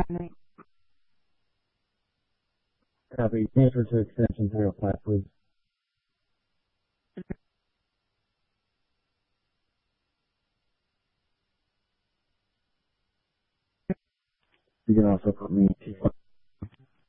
Copy. Transfer to extension 305, please. You can also put me T1.